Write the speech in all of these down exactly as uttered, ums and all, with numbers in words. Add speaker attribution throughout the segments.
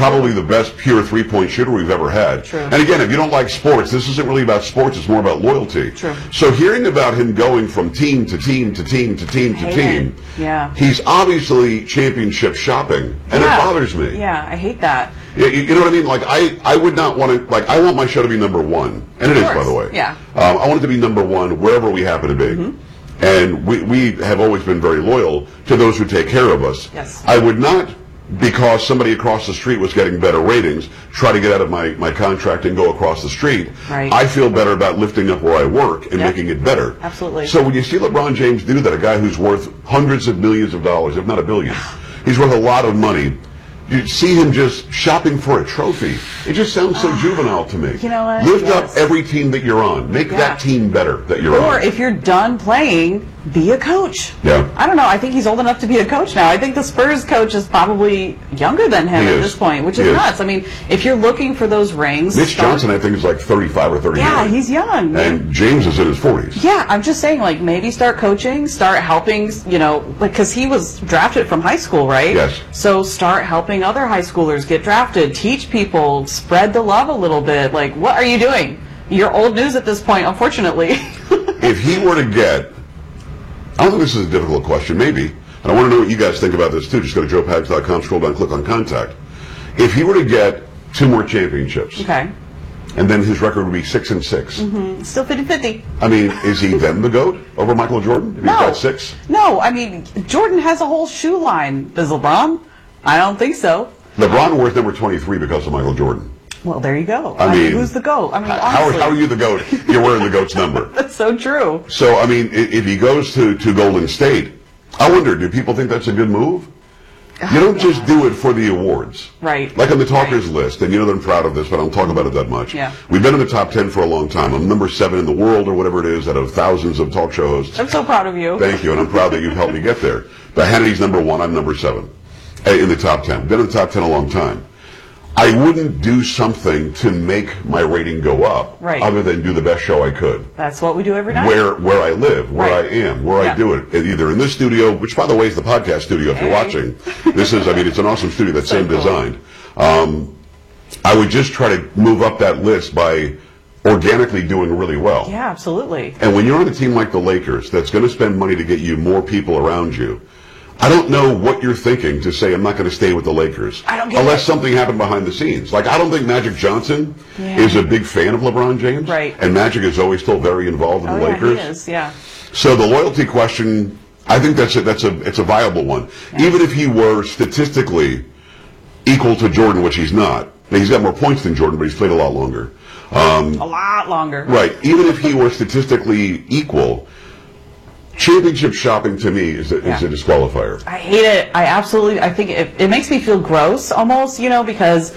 Speaker 1: probably the best pure three-point shooter we've ever had.
Speaker 2: True.
Speaker 1: And again, if you don't like sports, this isn't really about sports, it's more about loyalty.
Speaker 2: True.
Speaker 1: So hearing about him going from team to team to team to team to team,
Speaker 2: yeah.
Speaker 1: he's obviously championship shopping, and
Speaker 2: yeah.
Speaker 1: it bothers me.
Speaker 2: Yeah, I hate that.
Speaker 1: Yeah, you, you know what I mean? Like, I, I would not want to, like, I want my show to be number one. And it is, by the way.
Speaker 2: Yeah.
Speaker 1: Um, I want it to be number one wherever we happen to be.
Speaker 2: Mm-hmm.
Speaker 1: And we, we have always been very loyal to those who take care of us.
Speaker 2: Yes.
Speaker 1: I would not, because somebody across the street was getting better ratings, try to get out of my, my contract and go across the street.
Speaker 2: Right.
Speaker 1: I feel better about lifting up where I work and
Speaker 2: Yep.
Speaker 1: making it better.
Speaker 2: Absolutely.
Speaker 1: So when you see LeBron James do that, a guy who's worth hundreds of millions of dollars, if not a billion, he's worth a lot of money. You see him just shopping for a trophy. It just sounds so juvenile to me.
Speaker 2: You know what?
Speaker 1: Lift
Speaker 2: Yes.
Speaker 1: up every team that you're on. Make
Speaker 2: Yeah.
Speaker 1: that team better that you're
Speaker 2: Or
Speaker 1: on.
Speaker 2: if you're done playing, be a coach.
Speaker 1: Yeah.
Speaker 2: I don't know. I think he's old enough to be a coach now. I think the Spurs coach is probably younger than him
Speaker 1: He
Speaker 2: at
Speaker 1: is.
Speaker 2: this point, which
Speaker 1: He
Speaker 2: is
Speaker 1: is.
Speaker 2: nuts. I mean, if you're looking for those rings,
Speaker 1: Mitch
Speaker 2: start-
Speaker 1: Johnson, I think, is like thirty-five or thirty-nine.
Speaker 2: Yeah, he's young.
Speaker 1: And James is in his forties.
Speaker 2: Yeah, I'm just saying, like, maybe start coaching, start helping, you know, because he was drafted from high school, right?
Speaker 1: Yes.
Speaker 2: So start helping other high schoolers get drafted, teach people, spread the love a little bit. Like, what are you doing? You're old news at this point, unfortunately.
Speaker 1: If he were to get, I don't think this is a difficult question, maybe, and I want to know what you guys think about this too. Just go to joe pags dot com, scroll down, click on contact. If he were to get two more championships,
Speaker 2: Okay.
Speaker 1: and then his record would be six and six.
Speaker 2: Mm-hmm. Still fifty fifty.
Speaker 1: I mean, is he then the GOAT over Michael Jordan? If he's
Speaker 2: No.
Speaker 1: got six?
Speaker 2: No, I mean, Jordan has a whole shoe line. Does LeBron? I don't think so.
Speaker 1: LeBron wears number twenty-three because of Michael Jordan.
Speaker 2: Well, there you go.
Speaker 1: I mean,
Speaker 2: who's the GOAT? I mean,
Speaker 1: How,
Speaker 2: honestly.
Speaker 1: how are you the GOAT? You're wearing the GOAT's number.
Speaker 2: That's so true.
Speaker 1: So, I mean, i- if he goes to, to Golden State, I wonder, do people think that's a good move? You don't just do it for the awards.
Speaker 2: Right.
Speaker 1: Like on the talkers list, and you know that I'm proud of this, but I don't talk about it that much.
Speaker 2: Yeah.
Speaker 1: We've been in the top ten for a long time. I'm number seven in the world or whatever it is out of thousands of talk show hosts.
Speaker 2: I'm so proud of you.
Speaker 1: Thank you, and I'm proud that you've helped me get there. But Hannity's number one, I'm number seven eh, in the top ten. Been in the top ten a long time. I wouldn't do something to make my rating go up,
Speaker 2: Right.
Speaker 1: other than do the best show I could.
Speaker 2: That's what we do every night.
Speaker 1: Where where I live, where
Speaker 2: Right.
Speaker 1: I am, where
Speaker 2: Yeah.
Speaker 1: I do it, either in this studio, which by the way is the podcast studio if you're
Speaker 2: Hey.
Speaker 1: watching. This is, I mean, it's an awesome studio that's
Speaker 2: So
Speaker 1: Sam
Speaker 2: cool.
Speaker 1: designed. Um, I would just try to move up that list by organically doing really well.
Speaker 2: Yeah, absolutely.
Speaker 1: And when you're on a team like the Lakers that's going to spend money to get you more people around you, I don't know what you're thinking to say I'm not going to stay with the Lakers.
Speaker 2: I don't get
Speaker 1: Unless
Speaker 2: it.
Speaker 1: something happened behind the scenes. Like, I don't think Magic Johnson
Speaker 2: Yeah.
Speaker 1: is a big fan of LeBron James.
Speaker 2: Right.
Speaker 1: And Magic is always still very involved in
Speaker 2: Oh,
Speaker 1: the
Speaker 2: yeah,
Speaker 1: Lakers.
Speaker 2: he is, yeah.
Speaker 1: So the loyalty question, I think that's a, that's a it's a viable one. Even if he were statistically equal to Jordan, which he's not. Now, he's got more points than Jordan, but he's played a lot longer. Um,
Speaker 2: A lot longer.
Speaker 1: right. Even if he were statistically equal, championship shopping to me is a, is
Speaker 2: Yeah.
Speaker 1: a disqualifier.
Speaker 2: I hate it. I absolutely, I think it, it makes me feel gross almost, you know, because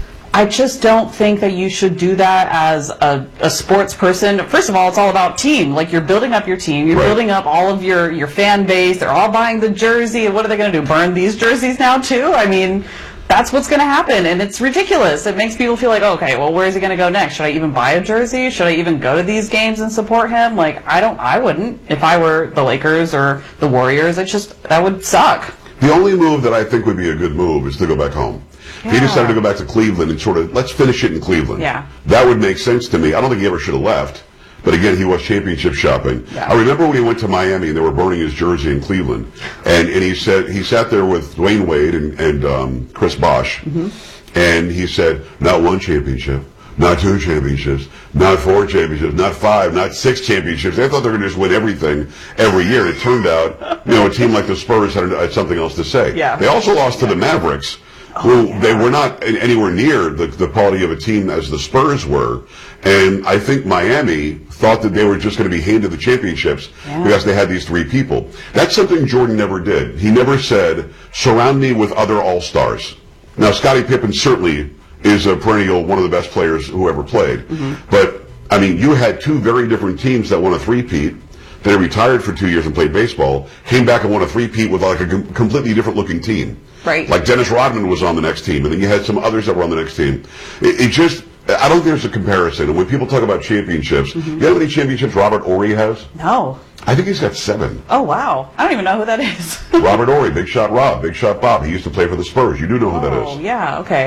Speaker 2: I just don't think that you should do that as a, a sports person. First of all, it's all about team. Like, you're building up your team. You're
Speaker 1: Right.
Speaker 2: building up all of your, your fan base. They're all buying the jersey. And what are they going to do? Burn these jerseys now, too? I mean, that's what's going to happen. And it's ridiculous. It makes people feel like, okay, well, where is he going to go next? Should I even buy a jersey? Should I even go to these games and support him? Like, I don't, I wouldn't if I were the Lakers or the Warriors. It just, that would suck.
Speaker 1: The only move that I think would be a good move is to go back home. If he
Speaker 2: Yeah.
Speaker 1: decided to go back to Cleveland and sort of, let's finish it in Cleveland.
Speaker 2: Yeah.
Speaker 1: That would make sense to me. I don't think he ever should have left. But again, he was championship shopping.
Speaker 2: Yeah.
Speaker 1: I remember when he went to Miami and they were burning his jersey in Cleveland. And, and he said, he sat there with Dwayne Wade and, and um, Chris Bosh.
Speaker 2: Mm-hmm.
Speaker 1: And he said, not one championship, not two championships, not four championships, not five, not six championships. They thought they were going to just win everything every year. And it turned out, you know, a team like the Spurs had, had something else to say.
Speaker 2: Yeah.
Speaker 1: They also lost to the Mavericks, who they were not anywhere near the, the quality of a team as the Spurs were. And I think Miami thought that they were just going to be handed the championships
Speaker 2: Yeah.
Speaker 1: because they had these three people. That's something Jordan never did. He never said, surround me with other all-stars. Now, Scottie Pippen certainly is a perennial one of the best players who ever played.
Speaker 2: Mm-hmm.
Speaker 1: But, I mean, you had two very different teams that won a three-peat. They retired for two years and played baseball, came back and won a three-peat with like a com- completely different-looking team.
Speaker 2: Right.
Speaker 1: Like Dennis Rodman was on the next team, and then you had some others that were on the next team. It, it just, I don't think there's a comparison. And when people talk about championships,
Speaker 2: Mm-hmm.
Speaker 1: you know how many championships Robert Horry has?
Speaker 2: No.
Speaker 1: I think he's got seven.
Speaker 2: Oh, wow. I don't even know who that is.
Speaker 1: Robert Horry, Big Shot Rob, Big Shot Bob. He used to play for the Spurs. You do know who that
Speaker 2: Oh,
Speaker 1: is.
Speaker 2: yeah, okay.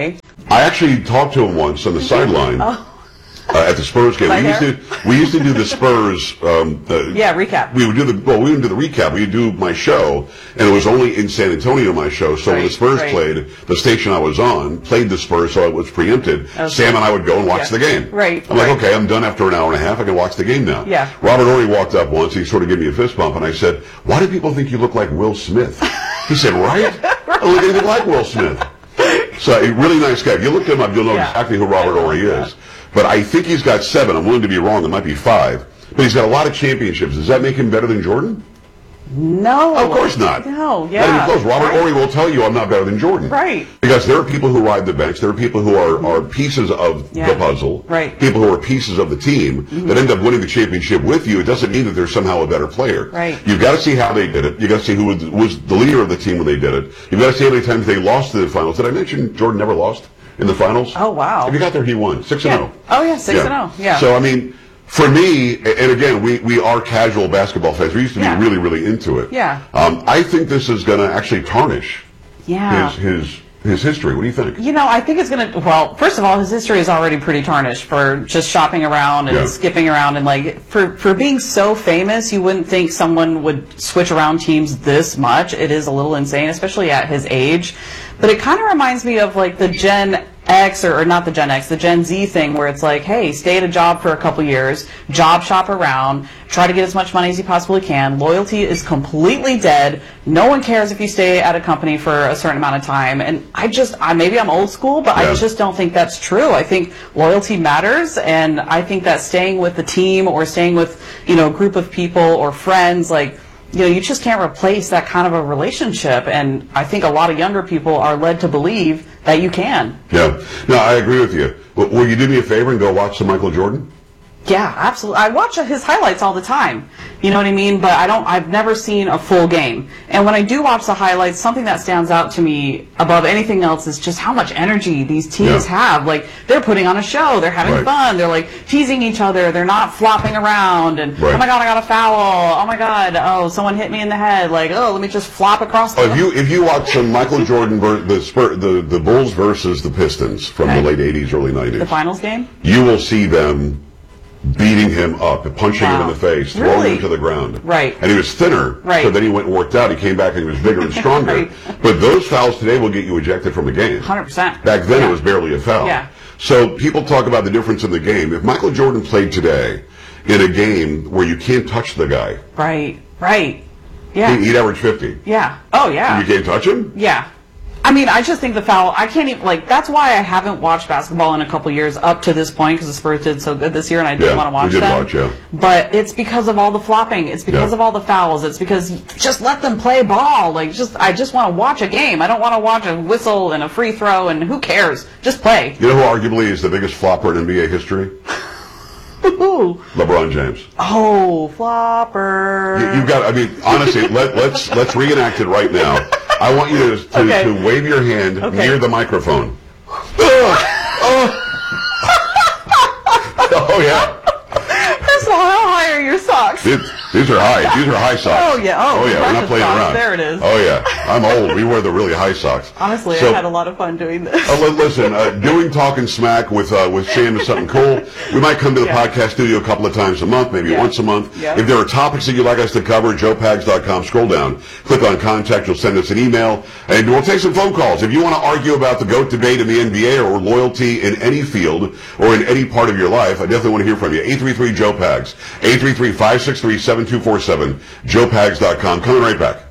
Speaker 1: I actually talked to him once on the sideline.
Speaker 2: Oh.
Speaker 1: Uh, at the Spurs game, we used to we used to do the Spurs. Um, uh,
Speaker 2: yeah, recap.
Speaker 1: We would do the well. We would do the recap. We would do my show, and it was only in San Antonio. My show. So
Speaker 2: right,
Speaker 1: when the Spurs
Speaker 2: right.
Speaker 1: played, the station I was on played the Spurs, so it was preempted. Okay. Sam and I would go and watch
Speaker 2: yeah.
Speaker 1: the game.
Speaker 2: Right.
Speaker 1: I'm
Speaker 2: right.
Speaker 1: like, okay, I'm done after an hour and a half. I can watch the game now.
Speaker 2: Yeah.
Speaker 1: Robert Horry walked up once. He sort of gave me a fist bump, and I said, "Why do people think you look like Will Smith?" He said, "Right? I look anything like Will Smith." So a really nice guy. If you look him up, you'll know
Speaker 2: yeah.
Speaker 1: exactly who Robert Horry is. But I think he's got seven. I'm willing to be wrong. It might be five. But he's got a lot of championships. Does that make him better than Jordan?
Speaker 2: No.
Speaker 1: Of course not.
Speaker 2: No, yeah.
Speaker 1: Not even close. Robert
Speaker 2: right.
Speaker 1: Horry will tell you I'm not better than Jordan.
Speaker 2: Right.
Speaker 1: Because there are people who ride the bench. There are people who are, are pieces of
Speaker 2: yeah.
Speaker 1: the puzzle.
Speaker 2: Right.
Speaker 1: People who are pieces of the team mm-hmm. that end up winning the championship with you. It doesn't mean that they're somehow a better player.
Speaker 2: Right.
Speaker 1: You've got to see how they did it. You've got to see who was, was the leader of the team when they did it. You've got to see how many times they lost to the finals. Did I mention Jordan never lost in the finals?
Speaker 2: Oh, wow.
Speaker 1: If you got there, he won. six and oh.
Speaker 2: Oh, yeah, six and oh. Yeah.
Speaker 1: So, I mean, for me, and again, we, we are casual basketball fans. We used to be
Speaker 2: yeah.
Speaker 1: really, really into it.
Speaker 2: Yeah.
Speaker 1: Um, I think this is going to actually tarnish
Speaker 2: yeah.
Speaker 1: his, his his history. What do you think?
Speaker 2: You know, I think it's going to, well, first of all, his history is already pretty tarnished for just shopping around and
Speaker 1: yeah.
Speaker 2: skipping around. And, like, for, for being so famous, you wouldn't think someone would switch around teams this much. It is a little insane, especially at his age. But it kind of reminds me of, like, the Gen X, or, or not the Gen X, the Gen Z thing, where it's like, hey, stay at a job for a couple years, job shop around, try to get as much money as you possibly can. Loyalty is completely dead. No one cares if you stay at a company for a certain amount of time. And I just, I maybe I'm old school, but yeah. I just don't think that's true. I think loyalty matters, and I think that staying with the team or staying with, you know, a group of people or friends, like, you know, you just can't replace that kind of a relationship. And I think a lot of younger people are led to believe that you can.
Speaker 1: Yeah. No, I agree with you. Will you do me a favor and go watch some Michael Jordan?
Speaker 2: Yeah, absolutely. I watch his highlights all the time. You know what I mean? But I don't, I've never seen a full game. And when I do watch the highlights, something that stands out to me above anything else is just how much energy these teams
Speaker 1: yeah.
Speaker 2: have. Like, they're putting on a show. They're having
Speaker 1: right.
Speaker 2: fun. They're, like, teasing each other. They're not flopping around. And,
Speaker 1: right.
Speaker 2: oh, my God, I got a foul. Oh, my God. Oh, someone hit me in the head. Like, oh, let me just flop across the...
Speaker 1: Oh, if you, if you watch some Michael Jordan, ver- the, Spur, the, the Bulls versus the Pistons from okay. the late eighties, early nineties.
Speaker 2: The finals game?
Speaker 1: You will see them beating him up, punching
Speaker 2: wow.
Speaker 1: him in the face,
Speaker 2: really?
Speaker 1: throwing him to the ground.
Speaker 2: Right.
Speaker 1: And he was thinner,
Speaker 2: right.
Speaker 1: so then he went and worked out. He came back and he was bigger and stronger.
Speaker 2: right.
Speaker 1: But those fouls today will get you ejected from a game.
Speaker 2: one hundred percent.
Speaker 1: Back then
Speaker 2: yeah.
Speaker 1: it was barely a foul.
Speaker 2: Yeah.
Speaker 1: So people talk about the difference in the game. If Michael Jordan played today in a game where you can't touch the guy.
Speaker 2: Right, right. Yeah.
Speaker 1: He'd average fifty.
Speaker 2: Yeah. Oh, yeah.
Speaker 1: You can't touch him?
Speaker 2: Yeah. I mean, I just think the foul, I can't even, like, that's why I haven't watched basketball in a couple years up to this point, because the Spurs did so good this year, and I did
Speaker 1: yeah,
Speaker 2: want to watch
Speaker 1: we did
Speaker 2: them.
Speaker 1: Watch, yeah.
Speaker 2: But it's because of all the flopping. It's because
Speaker 1: yeah.
Speaker 2: of all the fouls. It's because just let them play ball. Like, just, I just want to watch a game. I don't want to watch a whistle and a free throw, and who cares? Just play.
Speaker 1: You know who arguably is the biggest flopper in N B A history? LeBron James.
Speaker 2: Oh, flopper.
Speaker 1: You, you've got, I mean, honestly, let, let's let's reenact it right now. I want you to, to,
Speaker 2: okay.
Speaker 1: to wave your hand
Speaker 2: okay.
Speaker 1: near the microphone. oh. oh, yeah.
Speaker 2: First of all, how high are your socks?
Speaker 1: It, these are high. These are high socks.
Speaker 2: Oh, yeah. Oh,
Speaker 1: oh yeah. We're not playing
Speaker 2: socks.
Speaker 1: around.
Speaker 2: There it is.
Speaker 1: Oh, yeah. I'm old. We wear the really high socks.
Speaker 2: Honestly,
Speaker 1: so,
Speaker 2: I had a lot of fun doing this.
Speaker 1: uh, listen, uh, doing Talking Smack with uh, with Sam is something cool. We might come to the
Speaker 2: yeah.
Speaker 1: podcast studio a couple of times a month, maybe
Speaker 2: yeah.
Speaker 1: once a month.
Speaker 2: Yeah.
Speaker 1: If there are topics that you'd like us to cover, joe pags dot com, scroll down, click on contact, you'll send us an email, and we'll take some phone calls. If you want to argue about the GOAT debate in the N B A or loyalty in any field or in any part of your life, I definitely want to hear from you. eight three three, Joe Pags, eight three three, five six three, seven two four seven, joe pags dot com. Coming right back.